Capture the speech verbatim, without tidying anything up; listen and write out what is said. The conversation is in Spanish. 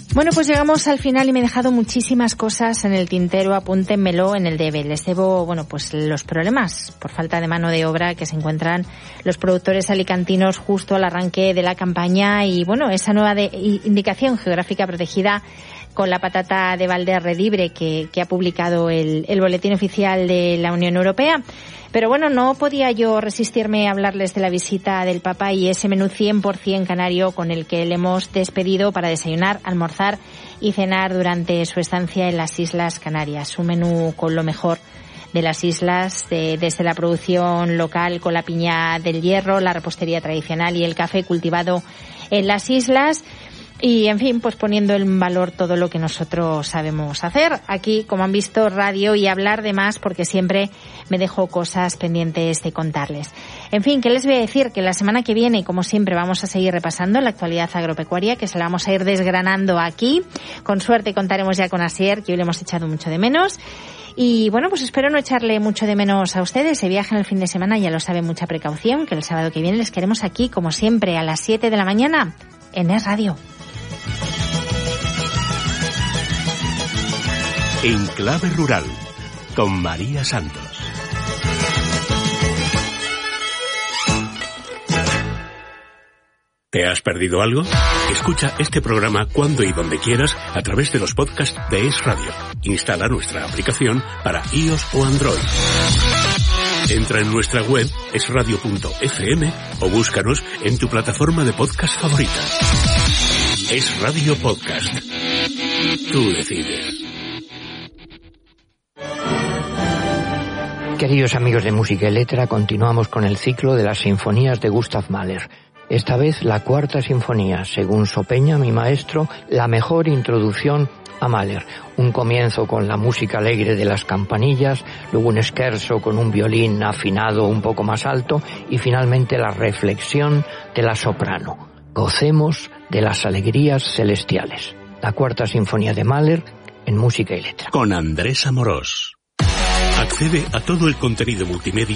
Bueno, pues llegamos al final y me he dejado muchísimas cosas en el tintero. Apúntenmelo en el debe. Les debo, bueno, pues los problemas por falta de mano de obra que se encuentran los productores alicantinos justo al arranque de la campaña y, bueno, esa nueva de, indicación geográfica protegida con la patata de Valderredibre que, que ha publicado el, el Boletín Oficial de la Unión Europea. Pero bueno, no podía yo resistirme a hablarles de la visita del Papa y ese menú cien por ciento canario con el que le hemos despedido para desayunar, almorzar y cenar durante su estancia en las Islas Canarias. Un menú con lo mejor de las islas, de, desde la producción local con la piña del hierro, la repostería tradicional y el café cultivado en las islas. Y, en fin, pues poniendo en valor todo lo que nosotros sabemos hacer. Aquí, como han visto, radio y hablar de más porque siempre me dejo cosas pendientes de contarles. En fin, ¿qué les voy a decir? Que la semana que viene, como siempre, vamos a seguir repasando la actualidad agropecuaria, que se la vamos a ir desgranando aquí. Con suerte contaremos ya con Asier, que hoy le hemos echado mucho de menos. Y bueno, pues espero no echarle mucho de menos a ustedes. Se viajan el fin de semana, ya lo saben, mucha precaución, que el sábado que viene les queremos aquí, como siempre, a las siete de la mañana en Es Radio. En Clave Rural, con María Santos. ¿Te has perdido algo? Escucha este programa cuando y donde quieras a través de los podcasts de Es Radio. Instala nuestra aplicación para iOS o Android. Entra en nuestra web es radio punto efe eme o búscanos en tu plataforma de podcast favorita. Es Radio Podcast. Tú decides. Queridos amigos de Música y Letra, continuamos con el ciclo de las sinfonías de Gustav Mahler. Esta vez la cuarta sinfonía, según Sopeña, mi maestro, la mejor introducción a Mahler. Un comienzo con la música alegre de las campanillas, luego un scherzo con un violín afinado un poco más alto y finalmente la reflexión de la soprano. Gocemos de las alegrías celestiales. La cuarta sinfonía de Mahler en Música y Letra. Con Andrés Amorós. Accede a todo el contenido multimedia